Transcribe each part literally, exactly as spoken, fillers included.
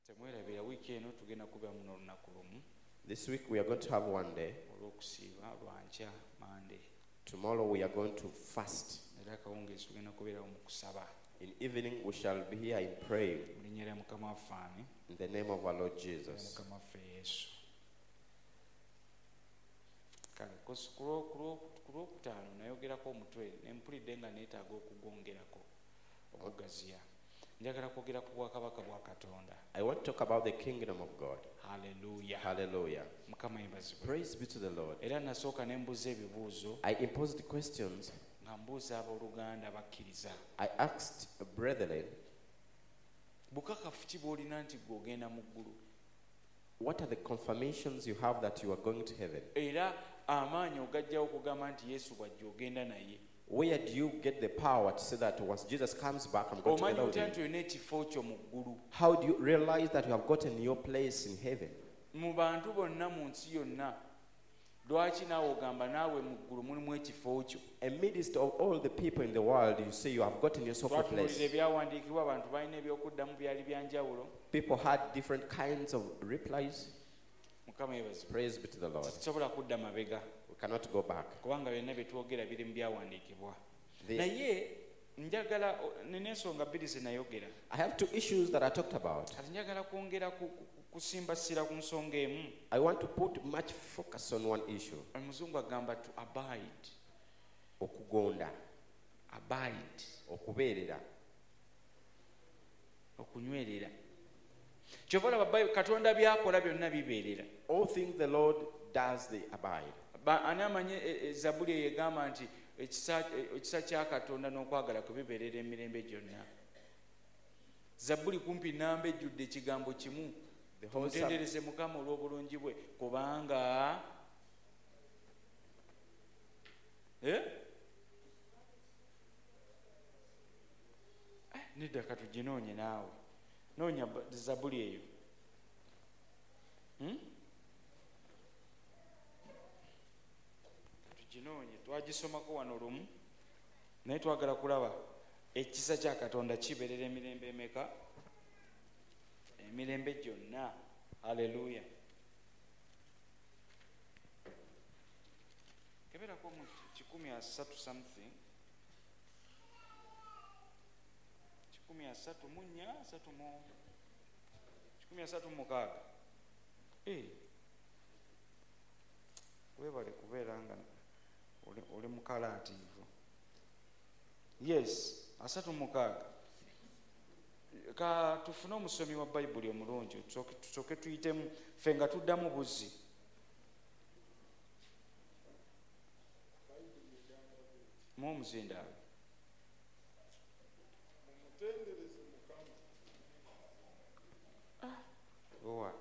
temwerabira wiiki eno tugenda kubeera muno olunaku lumu. This week we are going to have one day. Olw'okusiiba lwankya Monday. Tomorrow we are going to fast. Era akawungeezi tugenda kubeerawo mu kusaba. In evening we shall be here in prayer. Mu linnya lya Mukama waffe ani. In the name of our Lord Jesus. Mukama waffe Yesu. Kale ku lwokutaano nayogerako omutwe ne mpulidde nga neetaaga okugongerako okugaziya. Njagala kwogera ku bwakabaka bwa Katonda. I want to talk about the kingdom of God. Hallelujah. Hallelujah. Mukama yebazibwe. Praise be to the Lord. Era nasooka ne mbuuza ebibuuzo. I imposed questions. Nga mbuuza abooluganda abakkiriza. I asked brethren, bukakafu ki bw'olina nti gwe ogenda mu ggulu? what are the confirmations you have that you are going to heaven? Era amaanyi ogajjawo okugamba nti Yesu bw'ajja ogenda naye. Where do you get the power to say that once Jesus comes back, I'm going Omanyi to otya get nti olina ekifo kyo mu ggulu? How do you realize that you have gotten your place in heaven? Mu bantu bonna mu nsi yonna, lwaki naawe ogamba naawe mu ggulu mulimu ekifo kyo? Amidst of all the people in the world, you say you have gotten yourself a place. Twatunuulira ebyawandiikibwa, abantu balina ebyokuddamu byali byanjawulo. People had different kinds of replies. Mukama yeebazibwe. Praise be to the Lord. Tusobola kudda mabega. We cannot go back. Kubanga byonna bye twogera biri mu byawandiikibwa. The- Naye njagala nina ensonga bbiri ze nayogera. I have two issues that I talked about. Kati njagala kwongera ku- ku- kusimbasira ku nsonga emu. I want to put much focus on one issue. Omuzungu agamba to abide. Okugonda, Abide. okubeerera. Okunywerera. Kyova olaba Bayibuli Katonda byakola byonna bibeerera. All things the Lord does, they abide. Ba- ani amanyi e- e- Zabbuli eyo egamba nti ekisa e- ekisa kya Katonda n'okwagala kwe bibeerera emirembe gyonna. Zabbuli kumpi nnamba ejjudde ekigambo kimu. The whole Psalm, Tumutendereze Mukama olw'obulungi bwe kubanga eh? Eh, nedda katuginoonye naawe noonya ba- Zabbuli eyo. Hmm? Tuginoonye twagisomako wano lumu naye twagala kulaba ekisa kya Katonda kibeerera emirembe emeka? Emirembe gyonna. Haleluya. Keberako mu kikumi asatu something. Kikumi asatu mu nnya asatu mu kikumi asatu mu mukaaga. Eh. Weebale kubeera nga oli, oli mukalaatiivu. Yes, asatu mu mukaaga. Ka tufune omusomi wa Bayibuli omulungi tusooke tusooke tuyitemu ffe nga tuddamu buzzi. Mu omuzindaalo. Ah, owa.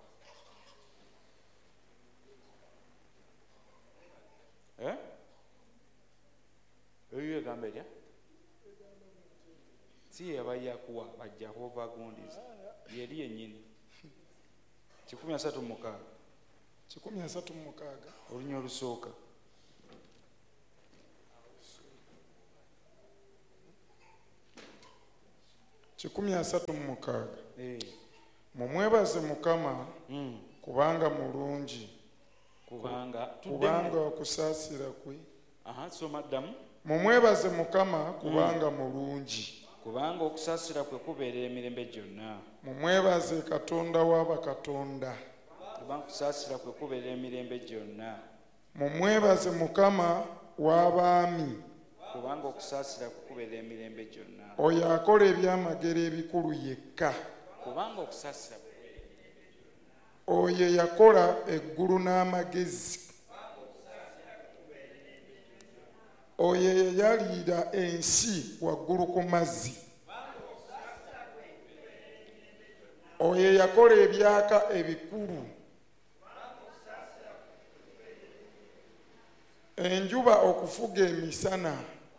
Eh? Eyo egamba erya? Si yabaye akuwa bajja kuva gundiza. Yeri yennyini. kikumi asatu mu mukaaga. kikumi asatu mu mukaaga. Olunya olusooka. kikumi asatu mu mukaaga. Eh. Mumwebaze Mukama Mm. kubanga mulungi, Kubanga kubanga okusaasira kwe. aha soma ddamu. Mumwebaze Mukama kubanga mulungi. Kubanga okusaasira kwe kubeerera emirembe gyonna. Mumwebaze Katonda wa bakatonda. Kubanga okusaasira kwe kubeerera emirembe gyonna. Mumwebaze Mukama w'abaami. Kubanga okusaasira kwe kubeerera emirembe gyonna. Oyo akola ebyamagero ebikulu yekka. Kubanga okusaasira kwe Oyo yakola eggulu n'amagezi. Oyo yayalira ensi waggulu ku mazzi. Oyo yakola ebyaka ebikulu. Enjuba okufuga emisana.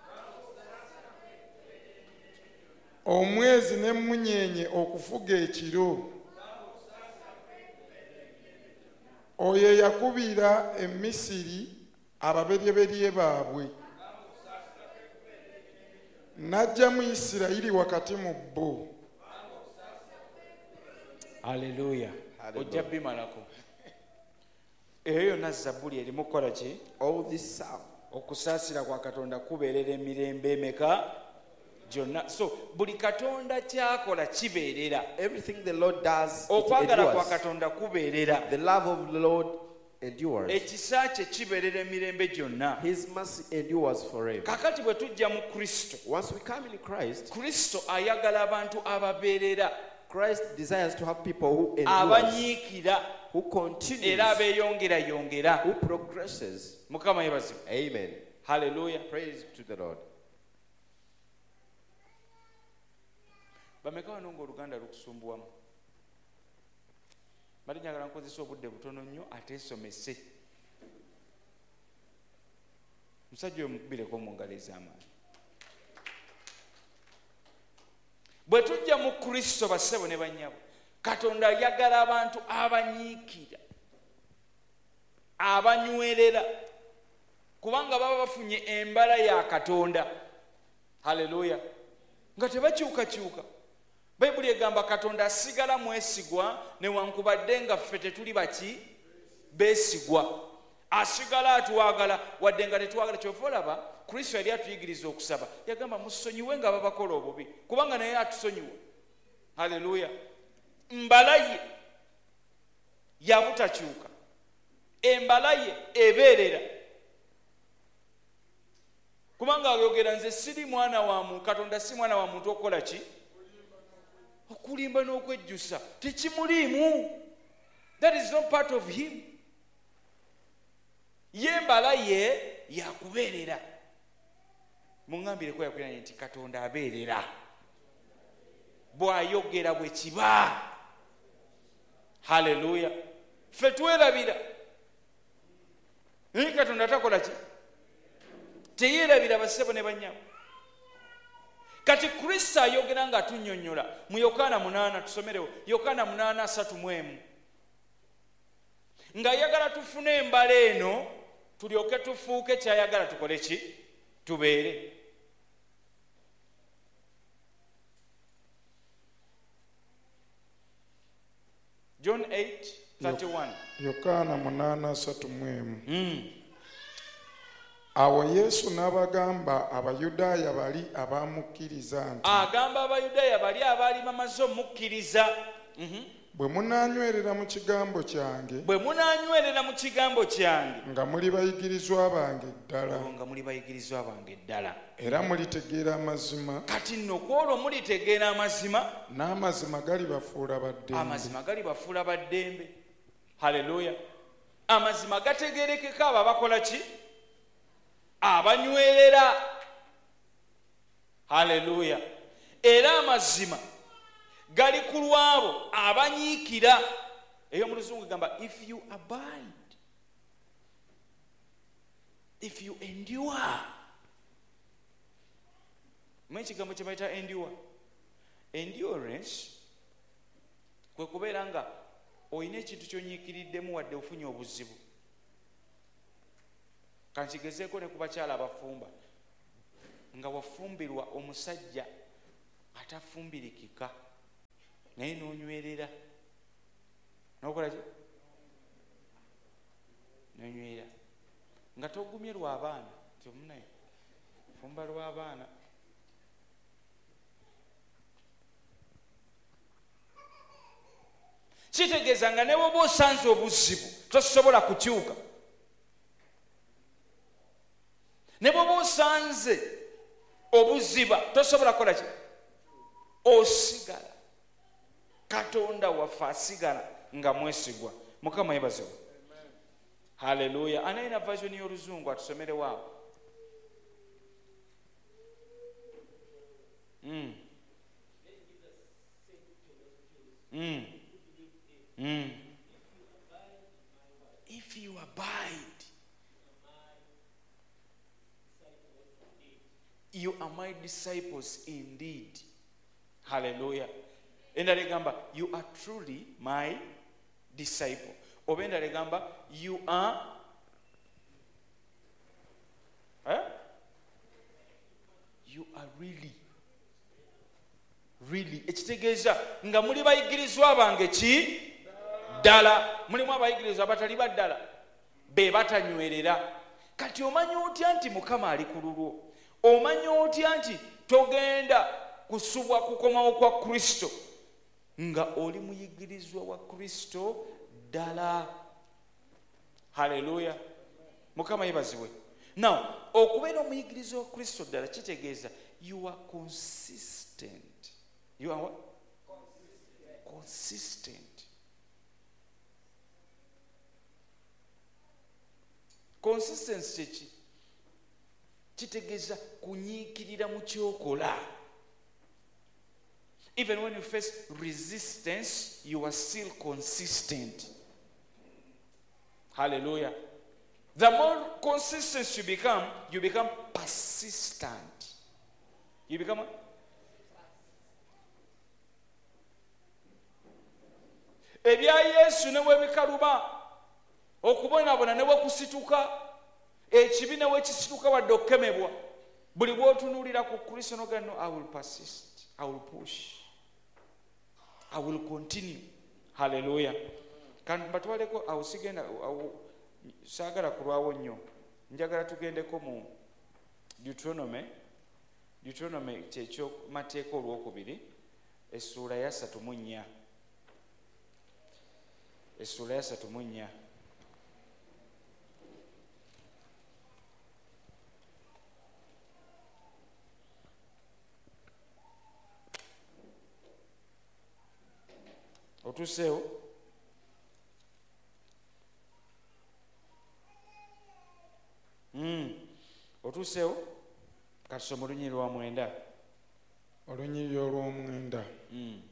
Omwezi n'emmunyeenye okufuga ekiro. Oyo yakubira e Misiri ababeryeberye baabwe. N'aggya mu Isirayiri wakati mu bo. Haleluya. Hallelujah. Ojja bimalako. Eyo yonna Zabbuli erimu kukola ki? All this psalm. Okusaasira kwa Katonda kubeerera emirembe emeka gyonna. So buli Katonda kyakola kibeerera. Everything the Lord does, it Okwagala kwa endures. Katonda kubeerera. The love of the Lord endures. Ekisa kye kibeerera emirembe gyonna. His mercy endures forever. Kakati bwe tujja mu Kristo, Once we come in Christ, Kristo ayagala abantu ababeerera, Christ desires to have people who endure, abanyiikira who continues, era abeeyongerayongera. who progresses. Mukama yebazibu. Amen. Haleluya. Praise to the Lord. Bameka wano ng'Oluganda lukusumbuwamu? Bali njagala nkozesa obudde butono nnyo ateesomese. Musajja oyo mukubireko mu ngalo ez'amaanyi. Bwe tujja mu Kristo bassebo ne bannyabo, Katonda ayagala abantu abanyiikira, abanywerera, kubanga baba bafunye embala ya Katonda. Haleluya. Nga tebakyukakyuka. Bayibuli egamba Katonda asigala mwesigwa newankubadde nga ffe tetuli baki beesigwa. Asigala atwagala wadde nga tetwagala. Kyova olaba Kristo yali atuyigiriza okusaba, yagamba musonyiwe nga babakola obubi, kubanga naye atusonyiwa. Haleluya. Mbala ye yabutakyuka, embala ye ebeerera, kubanga ayogera nze siri mwana wa muntu, Katonda si mwana wa muntu okukola ki? Okulimba n'okwejjusa. Tekimuliimu. That is not part of him. Ye mbala ye yakubeerera. Muŋŋambireko yakwiranye nti Katonda abeerera. Bw'ayogera bwe kiba. Haleluya. Ffe twerabira. Naye Katonda takola ki? Teyeerabira bassebo ne bannyabo. Kati Kristo ayogera nga atunnyonnyola mu Yokaana munaana, tusomerewo Yokaana munaana asatu mu emu. Ng'ayagala tufune embala eno tulyoke tufuuke kyayagala tukole ki? Tubeere. John eight thirty-one. Yokaana munaana asatu mu emu. Mm. Awo Yesu n'abagamba Abayudaaya bali abaamukkiriza nti, Agamba Abayudaaya bali abaali bamaze omukkiriza, Mhm. bwe munaanywerera mu kigambo kyange bwe munaanywerera mu kigambo kyange, nga muli bayigirizwa bange ddala, olwo nga muli bayigirizwa bange ddala. era mulitegeera amazima, Kati nno kwolwo mulitegeera amazima, n'amazima galibafuula baddembe. amazima gali bafuula baddembe. Haleluya. Amazima gategeerekeka abo abakola ki? Abanywerera. Haleluya. Era amazima gali ku lwabo abanyiikira. Eyo mu Luzungu gamba if you abide, if you endure. Mwe kigambo kye bayita endure. Endurance kwe kubeera nga olina ekintu ky'onyiikiriddemu wadde ofunye obuzibu. Kankigezeeko ne ku bakyala abafumba, nga wafumbirwa omusajja atafumbirikika naye n'onywerera, n'okola ki? N'onywera nga togumye lw'abaana, nti omunaye fumba lw'abaana. Kitegeeza nga ne bw'oba osanze obuzibu tosobola kukyuka. Ne bw'oba osanze obuziba tosobola kukola ki? Osigala. Katonda waffe asigala nga mwesigwa. Mukama yebazewo. Haleluya. Anayina version y'Oluzungu atusomerewo awo. Mm. Mm. Mm. If you abide, you are my disciples indeed. Hallelujah. Endala egamba you are truly my disciple. Oba endala egamba you are eh? You are really really ekitegeeza nga muli bayigirizwa bange ki ddala. Mulimu abayigirizwa abatali baddala be batanywerera. Kati omanya otya nti Mukama ali ku lulwo? Omanya otya nti togenda kusubwa kukomawo kwa Kristo nga oli muyigirizwa wa Kristo ddala? Haleluya. Mukama yebazibwe. Now, okubeera omuyigirizwa wa Kristo ddala kitegeeza you are consistent. You are what? Consistent. Consistent. Consistency ki? Kitegeeza kunyiikirira mu kyokola. Even when you face resistance, you are still consistent. Hallelujah. The more consistent you become, you become persistent. You become what? Ebya Yesu ne webikaluba okubonaabona ne wekusituka ekibi ne wekisituka wadde okukemebwa buli bw'otunuulira ku Kristo n'ogamba no, I will persist, I will push, I will continue. Hallelujah. Kanti batwaleko awo sigenda saagala kulwawo nnyo, njagala tugendeko mu Deuteronomy. Deuteronomy kyekyo mateeka olwokubiri essuula ya ssatu mu nnya. Essuula ya ssatu mu nnya. Otuseewo? Mm. Otuseewo? Kasoma olunyiri lwa mwenda. Olunyiri olw'omwenda. Mm.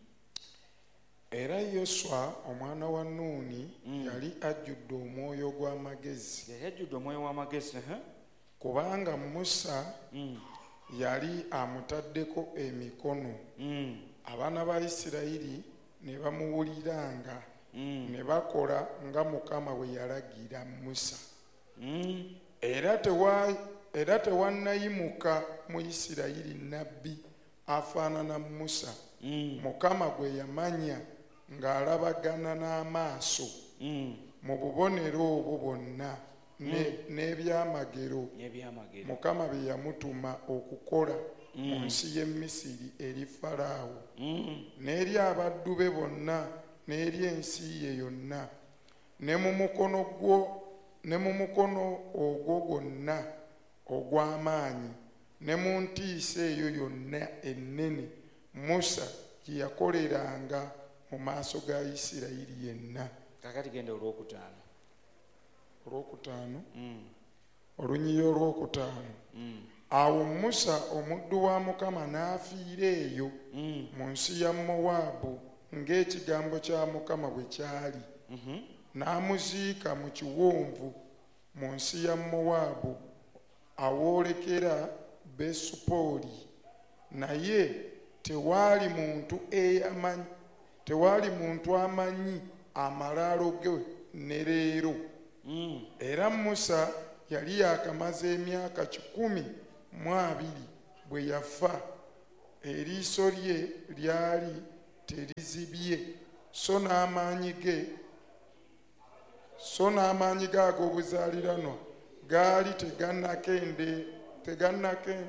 Era Yoswa omwana wa Nuuni mm. yali ajjudde omwoyo gw'amagezi. Yali ajjudde omwoyo w'amagezi. Uh-huh. Kubanga Musa mm. yali amutaddeko emikono. Mm. Abaana ba Isirayiri ne bamuwuliranga mm. ne bakola nga Mukama bwe yalagira Musa. Mm. Era tewa era tewannayimuka mu Isirayiri nabbi afaanana Musa. Mm. Mukama gwe yamanya ng'alabagana n'amaaso mm. mu bubonero obwo bwonna n'ebyamagero mm. Mukama bye yamutuma okukola mm. mu nsi y'e Misiri eri Falaawo mm. n'eri abaddu be bonna n'eri ensi ye yonna ne mu mukono gwo ne mu mukono ogwo gwonna ogw'amaanyi ne mu ntiisa eyo yonna ennene Musa gye yakoleranga mu maaso ga Isirayiri yenna. Kakati genda olwokutaano. Olwokutaano? Mm. Olunyiri olwokutaano. Mm. Awo Musa omuddu wa Mukama n'afiira eyo mm. mu nsi ya Mowaabu ng'ekigambo kya Mukama bwe kyali. Mm-hmm. N'amuziika mu kiwonvu mu nsi ya Mowaabu awoolekera Besupooli. Naye tewaali muntu eyamanyi tewaali muntu amanyi amalaalo ge ne leero. mm. Era Musa yali yakamaze emyaka kikumi mu abiri bwe yafa. Eriiso lye lyali terizibye so n'amaanyi ge so n'amaanyi ge ag'obuzaaliranwa gaali tegannakende tegannake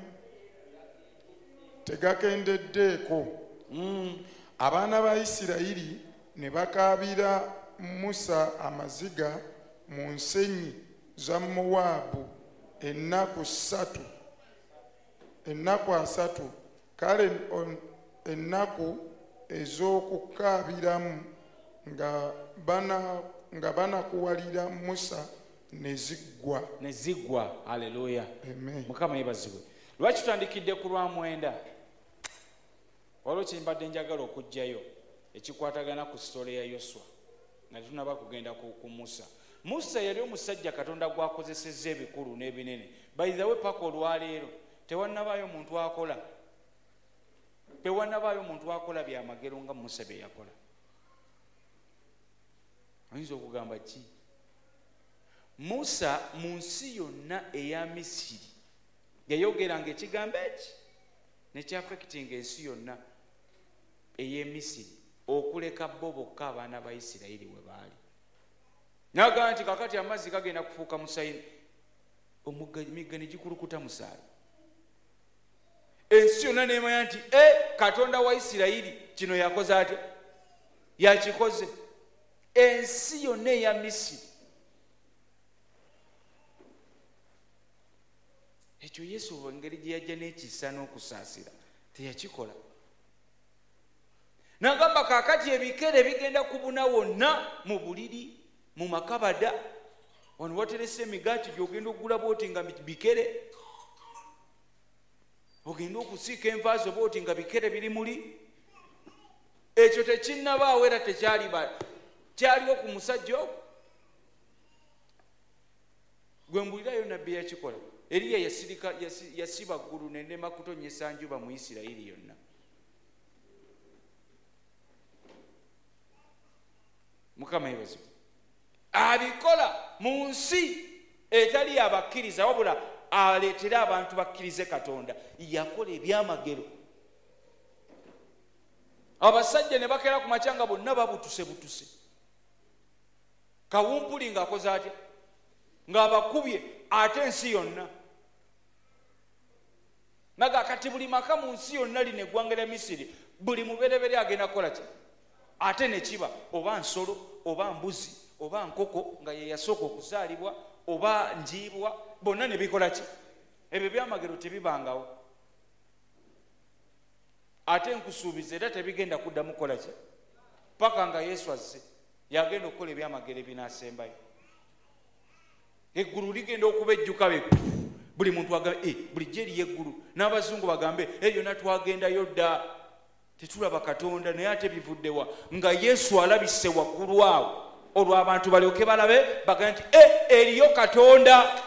tegakendeddeeko. mm. Abaana ba Isirayiri ne bakaabira Musa amaziga mu nsenyi za Mowaabu ennaku ssatu ennaku asatu. Kale ennaku ez'okukaabiramu nga bana nga banakuwalira Musa ne ziggwa. Ne ziggwa. Haleluya. Amen. Mukama yebazibwe. Lwaki tutandikidde ku lwa mwenda? Waliwo kye mbadde njagala okugjayo ekikwatagana ku sitole ya Yoswa nga tunaba kugenda ku, ku Musa. Musa yali omusajja Katonda gwakozesezza ebikulu n'ebinene. By the way, paka olwaleero tewannabaayo muntu akola tewannabaayo muntu akola byamagero nga Musa bye yakola. Oyinza okugamba ki? Musa mu nsi yonna eya Misiri yayogeranga ekigambo eki nekyafekitinga ensi yonna. ey'e Misiri okuleka bo bokka abaana ba Isirayiri we baali. N'agamba nti kakati amazzi gagenda kufuuka musayini, emigga ne gikulukuta musaayi. Ensi yonna neemanya nti e Katonda wa Isirayiri kino yakoze atya, yakikoze. Ensi yonna eya Misiri. Ekyo Yesu engeri gye yajja n'ekisa n'okusaasira teyakikola. N'agamba kaakati ebikere bigenda kubuna wonna mu buliri, mu makabada. Wano waterese emigaati gy'ogenda okugula booti nga bikere, ogenda okusiika enva zo booti nga bikere biri muli. Ekyo tekinnabaawo era tekyali kyaliwo ku musajja ogwo. Gwe mbulirayo nabbi yakikola. Eriya yasirika yasiba ggulu n'enema kutonyesa njuba mu Isirayiri yonna. Mukama yeebazibwe. Abikola mu nsi etali abakkiriza wabula aleetera abantu bakkirize Katonda. Yakola ebyamagero. Abasajja ne bakera ku makyanga bonna babutuse butuse. Kawumpuli ng'akoze atya, ng'abakubye ate ensi yonna. Naga kati buli maka mu nsi yonna lino eggwanga lya Misiri buli muberebere agenda kukola ki? Ate ne kiba oba nsolo oba mbuzi oba nkoko nga ye yasooka okuzaalibwa oba njiibwa, bonna ne bikola ki? Ebyo byamagero tebibangawo. Ate nkusuubiza era tebigenda kuddamu kukola ki? Paka nga Yesu azze yagenda okukola ebyamagero ebinaasembayo. Eggulu ligenda okuba ejjuka be. Buli muntu agambe eh bulijjo eriyo eggulu, n'abazungu bagambe eh yonna twagendayo dda tetulaba Katonda, naye ate bivuddewa nga Yesu alabise waggulu awo, olwo abantu balyoke balabe bagambe nti eh eriyo Katonda.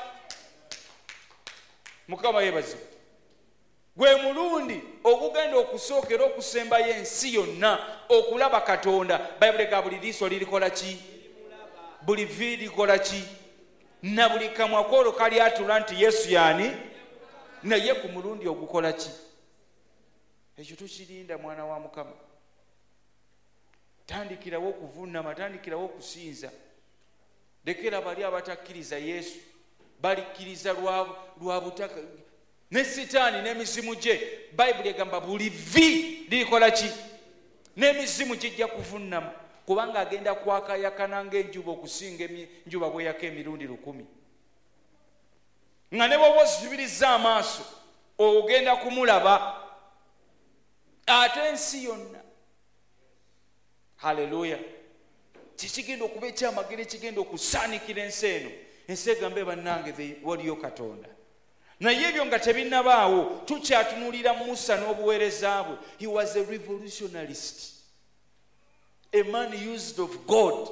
Mukama yeebazibwe. Gwe mulundi ogugenda okusookera okusembayo ensi yonna okulaba Katonda. Bayibuli ga buli liiso lirikola ki? Buli vvi likola ki? Na buli kamwa koolo kali atula nti Yesu yaani, naye ku mulundi ogukola ki? Ekyo tukirinda mwana wa Mukama. Tandikirawo okuvuunama, tandikirawo okusinza. Lekera bali abatakkiriza Yesu balikkiriza lwa butaka ne Sitaani n'emizimu gye. Bayibuli egamba buli vvi lirikola ki? N'emizimu gijja kuvuunama, kubanga agenda kwakayakana ng'enjuba okusinga enjuba bweyaka emirundi lukumi. Nga ne bw'oba ozibiriza amaaso ogenda kumulaba. Ate ensi yonna, haleluya, kikigenda okuba ekyamagero ekigenda okusaanikira ensi eno. Ensi egambe bannange waliyo Katonda. Naye ebyo nga tebinnabaawo, tukyatunuulira Musa n'obuweereza bwe. He was a revolutionarist. A man used of God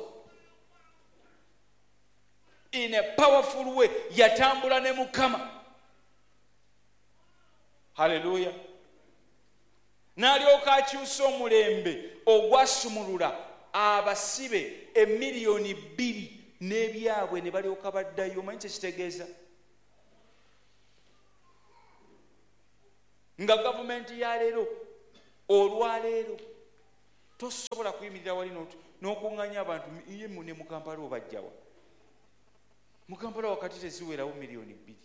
in a powerful way. Yatambula ne Mukama. Hallelujah. N'alyoka akyusa omulembe ogwasumulula abasibe emiliyoni bbiri n'ebyabwe ne balyoka baddayo. Omanyi kye kitegeeza? Nga gavumenti ya leero olwaleero tosobola kuyimirira wali n'okuŋŋanya abantu ye ne mu Kampala obajjawa. Mu Kampala wakati teziwerawo miliyoni bbiri.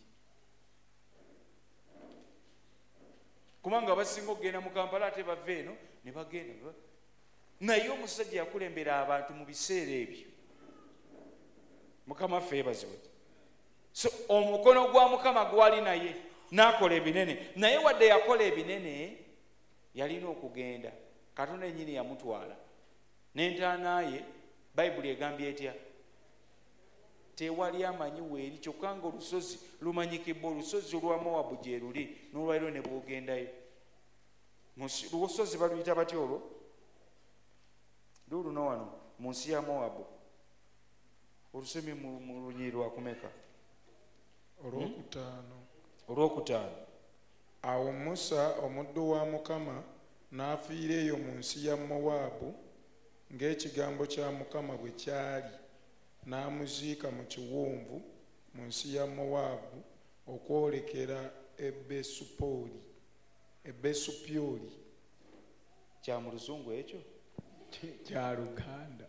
Kubanga abasinga okugenda mu Kampala ate bava eno ne bagenda. Naye omusajja yakulembera abantu mu biseera ebyo. Mukama ffe yeebazibwe. So omukono gwa Mukama gwali naye n'akola ebinene. Naye wadde yakola ebinene yalina okugenda. Katonda yennyini yamutwala n'entaana ye. Bayibuli egambye etya? Tewali amanyi weeri kyokka nga olusozi lumanyikibwa. Olusozi olwa Mowabu gye luli, n'olwaliro ne bwogendayo. Olusozi baluyita batya olwo? Luluno wano mu nsi ya Mowabu. Olusomye mu lunyiri lwakumeka? Olwokutaano. Olwokutaano. Awo Musa omuddu wa Mukama n'afiira eyo mu nsi ya Mowaabu ng'ekigambo kya Mukama bwe kyali, n'amuziika mu kiwonvu mu nsi ya Mowaabu okwolekera e Besupoli, e Besupyoli. kya mu luzungu ekyo kya Luganda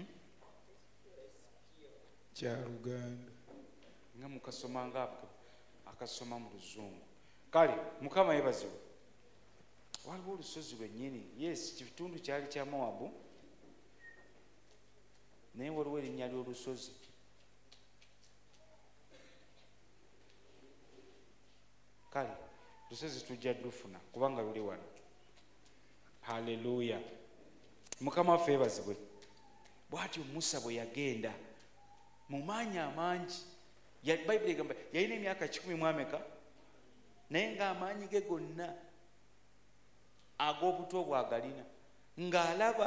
kya Luganda nga mukasoma nga akasoma mu luzungu. Kale Mukama yeebazibwe. Waliwo olusozi lwennyini, yes, kitundu kyali kya Mowabu, naye waliwo erinnya ly'olusozi. Kale lusozi tujja dufuna kubanga luli wano. Haleluya. Mukama waffe yeebazibwe. Bw'atyo Musa bwe yagenda mu maanyi amangi, Bayibuli egamba yalina emyaka kikumi mu ameka, naye ng'amaanyi ge gonna ag'obuto bwagalina, ng'alaba,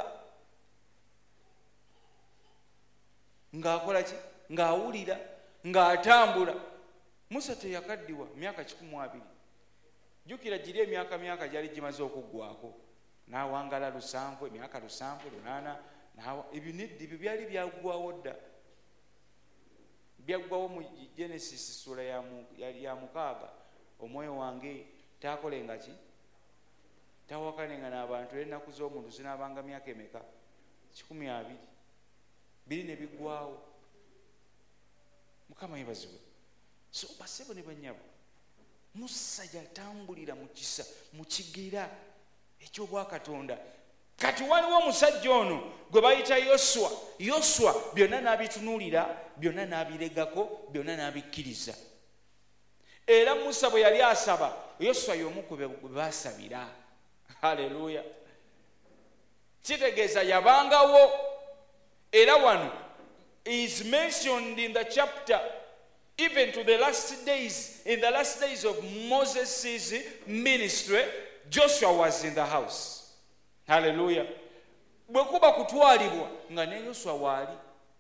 ng'akola ki, ng'awulira, ng'atambula. Musa teyakaddiwa myaka kikumi mu abiri. Jjukira giri emyaka myaka gyali gimaze okuggwako, n'awangala lusanvu, emyaka lusanvu, lunaana, ebyo nedda, ebyo byali byaggwawo dda, byaggwawo mu Genesis sura ya mukaaga. Omwoyo wange taakolenga ki, tawakanenga n'abantu, ennaku z'omuntu zinaabanga myaka emeka? kikumi abiri. Biri ne biggwawo. Mukama yeebazibwe. So basebo ne bannyabo, Musa yatambulira mu kisa, mu kigera eky'obwakatonda. Kati waliwo omusajja ono gwe bayita Yoswa. Yoswa byonna n'abitunuulira, byonna n'abiregako, byonna n'abikkiriza. Era Musa bwe yali asaba, Yoswa y'omu ku be baasabira. Haleluya. Kitegeeza yabangawo. Era wano is mentioned in the chapter, even to the last days, in the last days of Moses' ministry, Joshua was in the house. Hallelujah. Bwe kuba kutwalibwa nga ne Yoswa waali.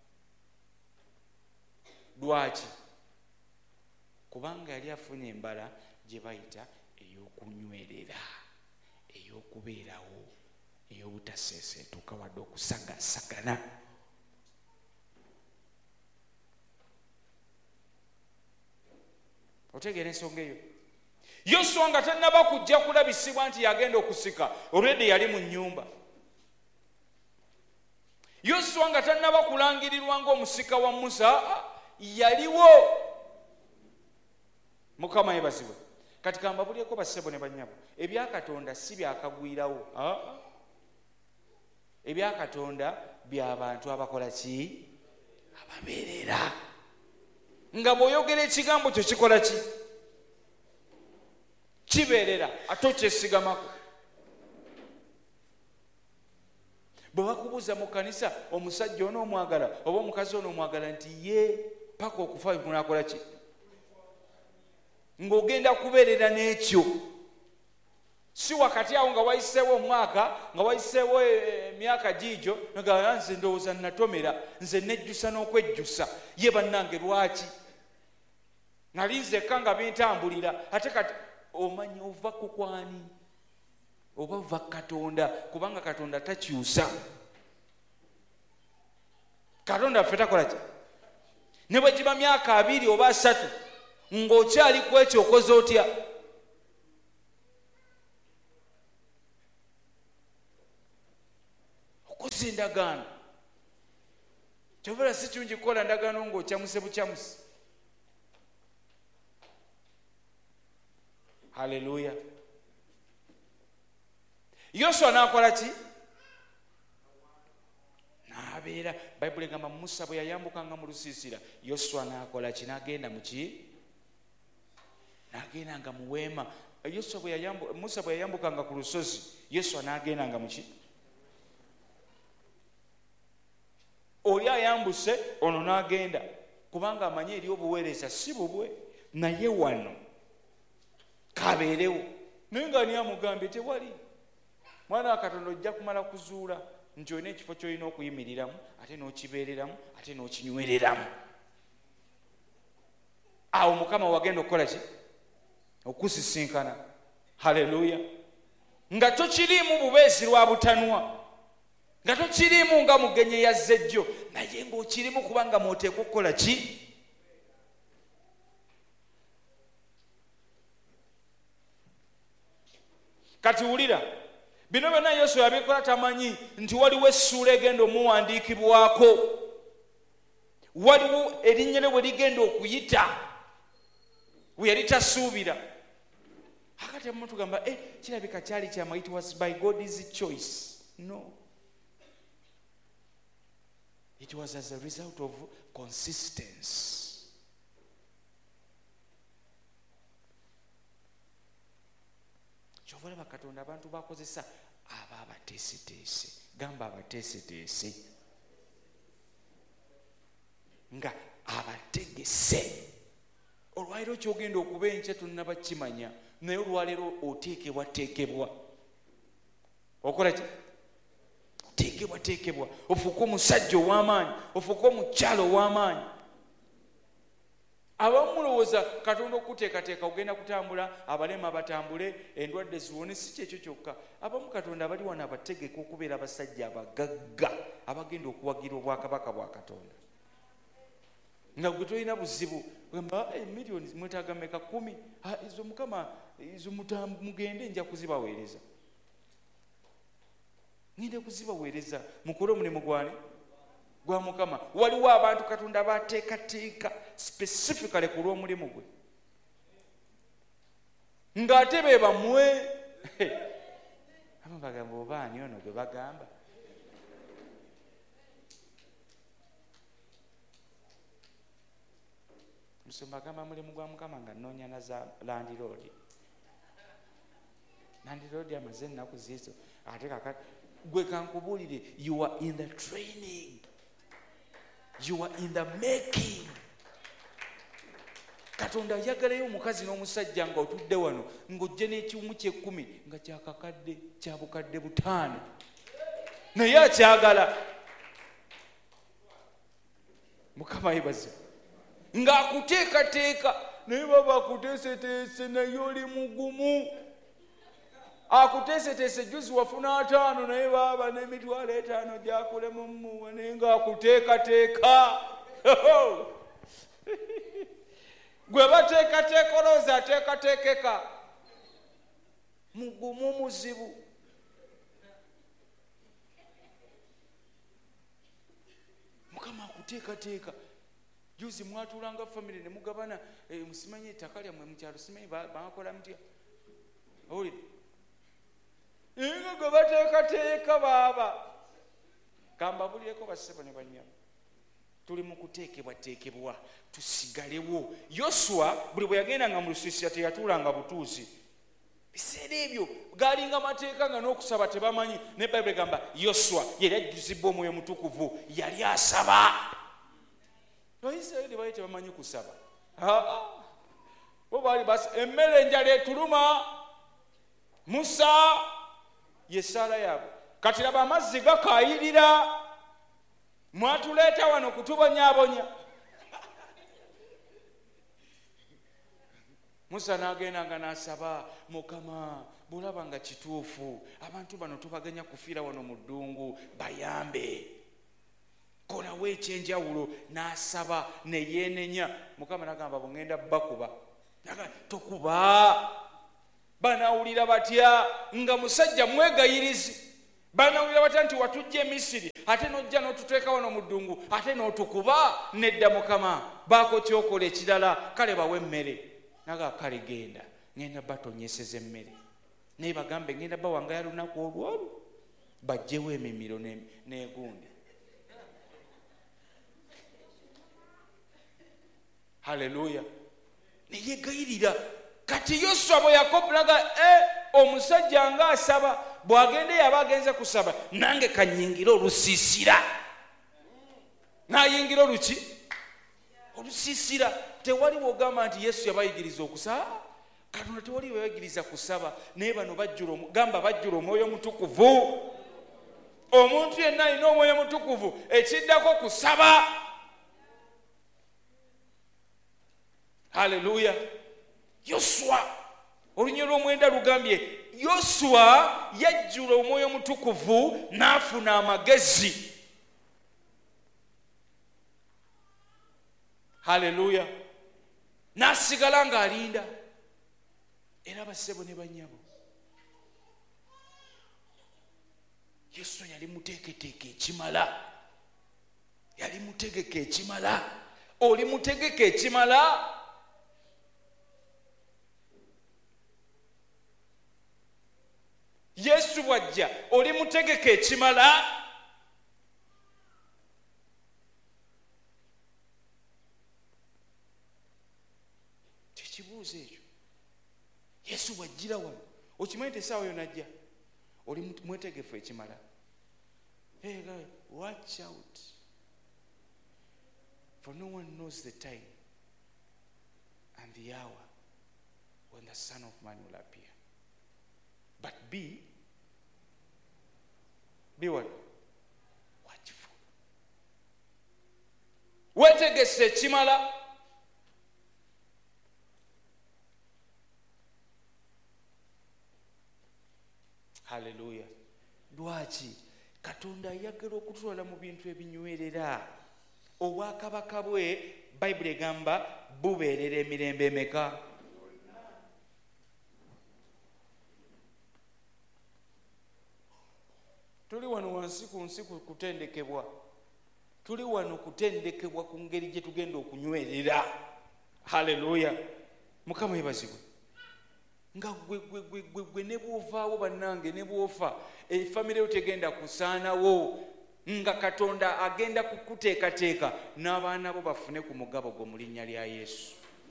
Lwaki? Kubanga yali afunye embala gye bayita ey'okunywerera, ey'okubeerawo, ey'obutaseeseetuka wadde okusagasagana. Otegeera ensonga eyo? Yoswa nga tannaba kujja kulabisibwa nti yagenda okusika, already yali mu nnyumba. Yoswa nga tannaba kulangirirwa ng'omusika wa Musa, yaliwo. Mukama yeebazibwe. Kati kambabulyeko bassebo ne bannyabo, ebyakatonda si byakagwirawo. Ebyakatonda by'abantu abakola ki? Ababeerera. Nga bw'oyogera ekigambo kyo kikola ki? Kibeerera, ate okyesigamako. Bwe bakubuuza mu kanisa omusajja ono omwagala oba omukazi ono omwagala nti ye paka okufa kunaakola ki? Ng'ogenda kubeerera n'ekyo. Si wakati awo nga wayiseewo omwaka, nga wayiseewo emyaka giigyo, nga nze ndowooza natomera, nze nejjusa n'okwejjusa. Ye bannange lwaki? Nali nzekka nga bintambulira, ate kati omanyi ova ku kwani? Oba ova Katonda, kubanga Katonda takyusa. Katonda ffe takola ki? Ne bwe giba myaka abiri oba asatu, ng'okyali ku ekyo okoze otya? Okoze endagaano. Kyobera si kirungi kukola ndagaano ng'okyamuse bukyamuse. Haleluya. Yoswa n'akola ki? N'abeera. Bayibuli egamba Musa bwe yayambukanga mu lusiisira, Yoswa n'akola ki? N'agenda mu ki? N'agendanga mu weema. Yoswa bwe yayambu, Musa bwe yayambukanga ku lusozi, Yoswa n'agendanga mu ki? Oli ayambuse, ono n'agenda, kubanga amanyi eri obuweereza si bubwe, naye wano kabeerewo. Naye nga ani amugambye tewali. Mwana wa Katonda ojja kumala kuzuula nti olina ekifo ky'olina okuyimiriramu, ate n'okibeereramu, ate n'okinywereramu. Awo Mukama wagenda okukola ki? Okusisinkana. Haleluya. Nga tokiriimu bubeezi lwa butanwa, nga tokiriimu nga mugenyi yazze ejjo, naye ng'okirimu kubanga mw'oteekwa okukola ki? Kati wulira, bino byonna Yesu yabikola tamanyi nti waliwo essuula egenda omuwandiikibwako, waliwo erinnya lye bwe ligenda okuyita we yali tasuubira. Akati abamu tugamba eh, kirabika kyali kyama, it was by God's choice. No, it was as a result of consistency. Kyova olaba Katonda abantu bakozesa aba abateeseteese, gamba abateeseteese nga abategese. Olwaleero kyogenda okuba enkya tonnaba kimanya, naye olwaleero oteekebwa teekebwa. Okola ki? Oteekebwa teekebwa. Ofuuka omusajja ow'amaanyi, ofuuka omukyalo ow'amaanyi. Abamu mulowooza Katonda okuteekateeka ogenda kutambula, abalema batambule, endwadde ziwone. Si kyekyo kyokka. Abamu Katonda abali wano abategeka okubeera abasajja abagagga abagenda okuwagira obwakabaka bwa Katonda. Nga gwe tolina buzibu gamba emiliyoni mwetaaga meka kumi, izo Mukama izo mugende nja kuzibaweereza. Ngende kuzibaweereza mukole omulimu gwane gwa Mukama. Waliwo abantu Katonda bateekateeka specifically ku lw'omulimu gwe, ng'ate be bamwe abamu bagamba oba ani ono gwe bagamba. Musumba agamba mulimu gwa Mukama nga nnoonya na za landiroodi. Landiroodi amaze ennaku ziizo ate kakati gwe kankubuulire, you are in the training, you are in the making. Katonda ayagalayo omukazi n'omusajja nga otudde wano ng'ojje n'ekiwumu ky'ekkumi nga kyakakadde kya bukadde butaano, naye akyagala. Mukama yebaze ng'akuteekateeka, naye baba akuteeseteese naye oli mugumu. Akuteeseteese juzi wafuna ataano naye baba n'emitwalo etaano gyakulemu mmuwa, naye ng'akuteekateeka. Gwe bateekateeka olowooza ateekateekeka, mugumu muzibu. Mukama akuteekateeka. Juzi mwatulanga family ne mugabana e, musimanye ettaka lyammwe mukyalo, simanyi bakola mutya owulire inga gwe bateekateeka baaba. Kambabulireko bassebo ne bannyabo, tuli mu kuteekebwateekebwa tusigalewo. Yoswa buli bwe yagendanga mu lusiisira teyatuulanga butuuzi. Biseera ebyo galinga mateeka nga n'okusaba tebamanyi. Ne Bayibuli egamba Yoswa yali ajjuzibwa Omwoyo Mutukuvu, yali asaba. Abayisirayiri baali tebamanyi kusaba. Bo baali basi emmere enjala etuluma, Musa yesaala yaabwe. Kati laba amazzi gakaayirira, mwatuleeta wano kutubonyaabonya. Musa n'agenda nga n'asaba, Mukama bulaba nga kituufu, abantu bano tubaganya kufiira wano mu ddungu, bayambe, kolawo ekyenjawulo. N'asaba ne yeenenya. Mukama n'agamba bwengenda bakuba, tokuba. Banaawulira batya nga musajja mwegayirizi? Banaawulira batya nti watujja e Misiri ate n'ojja n'otuteeka wano mu ddungu ate n'otukuba? Nedda, Mukama baako kyokola ekirala, kale bawe emmere. Naga kale genda, ngenda batonyeseza emmere, naye bagambe ngenda bawangaya lunaku olwolu, bajjewo emimiro n'egundi. Haleluya. Neyegayirira. Kati Yoswa bwe yakobulaga e omusajja nga asaba, bw'agende yaba agenze kusaba, nange kanyingira olusiisira. N'ayingira oluki? Olusiisira. Tewali wogamba nti Yesu yabayigiriza okusaba. Katonda tewali bayigiriza kusaba, naye bano bajjula gamba bajjula Omwoyo Mutukuvu. Omuntu yenna alina Omwoyo Mutukuvu, ekiddako kusaba. Haleluya. Yoswa olunyiro lw'omwenda lugambye Yoswa yajjula Omwoyo Mutukuvu n'afuna amagezi. Haleluya. N'asigala ng'alinda. Era bassebo ne bannyabo, Yesu yali muteeketeeke ekimala, yali mutegeke ekimala. Oli mutegeke ekimala? Yesu bw'ajja oli mutegeke ekimala? Tekibuuzo ekyo. Yesu bw'ajjira wano okimanyi nti essaawa yonna ajja oli mwetegefu ekimala. Hey guys, watch out, for no one knows the time and the hour when the Son of Man will appear. But be, be what? Watchful. Wetegese ekimala. Hallelujah. Lwaki Katonda ayagala okutwala mu bintu ebinywerera. Obwakabaka bwe Bayibuli egamba bubeerera emirembe emeka? Tuli wano wansi ku nsi kutendekebwa, tuli wano kutendekebwa ku ngeri gye tugenda okunywerera. Haleluya. Mukama yebazibwe. Nga gwe gwe gwe gwe gwe ne bw'ovaawo bannange, ne bw'ofa efamire yo tegenda kusaanawo, nga Katonda agenda kukuteekateeka n'abaana bo bafune ku mugabo gwo mu linnya lya Yesu.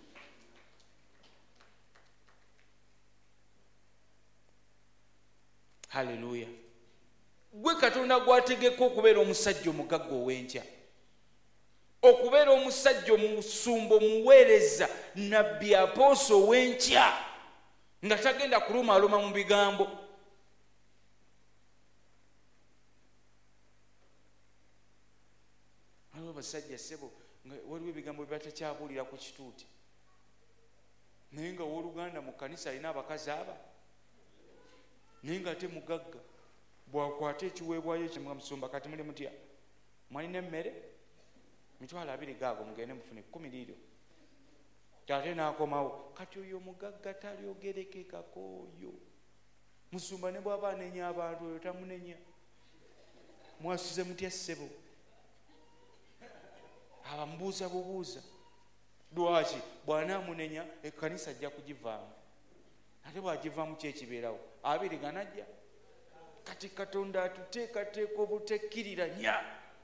Haleluya. Gwe Katonda gwategeka okubeera omusajja omugagga ow'enkya, okubeera omusajja omusumba, omuweereza, nabbi, apooso ow'enkya, nga tagenda kulumaaluma mu bigambo. Waliwo basajja ssebo nga waliwo ebigambo bye batakyabuulira ku kituuti, naye nga owooluganda mu kkanisa alina abakazi aba, naye nga ate mugagga. Bwakwata ekiweebwayo ekyo nga musumba, kati muli mutya? Mwalina emmere? Mitwalo abiri gaago mugende mufune kkumi liiro. Ate n'akomawo. Kati oyo mugagga talyogerekekako oyo. Musumba ne bw'aba anenya abantu oyo tamunenya. Mwasuze mutya ssebo? Abamubuuza bubuuza. Lwaki? Bw'anaamunenya ekkanisa ajja kugivaamu. Ate bw'agivaamu ki ekibeerawo? Abiri ganajja. Kati Katonda atuteekateeka obutekkiriranya.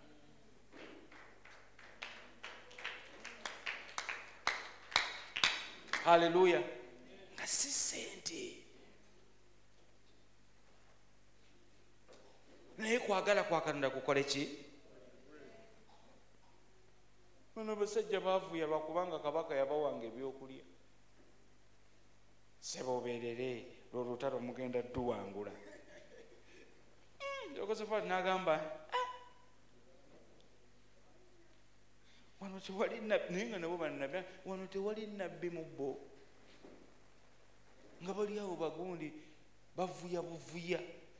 Haleluya. Nga si ssente, naye kwagala kwa Katonda kukole ki? Bano basajja baavuya lwakubanga kabaka yabawanga ebyokulya. Sebobeerere lw'olutalo mugenda tuwangula. Yokosafati n'agamba wano tewali nabbi, naye nga nabo bannabbi, wano tewali nabbi mu bo, nga bali awo bagundi bavuya buvuya.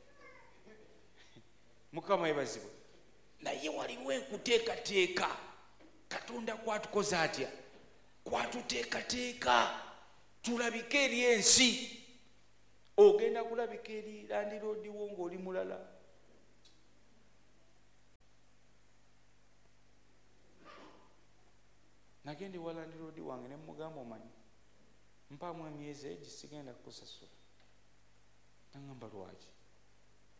Mukama yebazibwe. Naye waliwo enkuteekateeka. Katonda kwatukoze atya? Kwatuteekateeka tulabike eri ensi. Ogenda kulabika eri landiroodiwo ng'oli mulala. Nagende wa landiroodi wange ne mugamba, omanyi mpaamu emyezi egi sigenda kukusasula. Nangamba lwaki?